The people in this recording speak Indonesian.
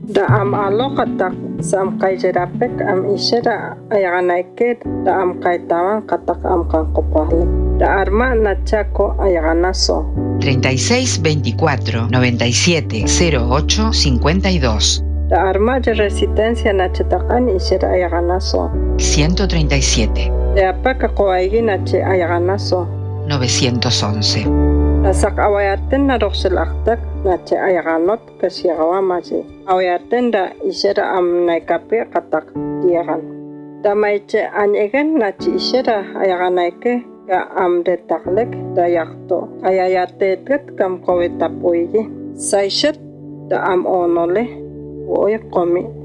Da am alokatak sam kaijerapek am ishera ayaganaike da am kaitawan katak am kankopahlik. Da arma nachako ayaganaso. 36 24 97 08 52. Da arma de resistencia nachetakan ishera ayaganaso. 137. Da apaka koaigi nache ayaganaso. 911. Nasak awayaten na roksel aktak nache ayaganot kasyagawamaji. Awayaten da ishera am naikape katak diagan. Da maiche anyegen nache ishera ayaganaike ga am detaklek da yakto. Ayayatetet kam kowetapuigi. Saishet da am onole. Oy komi.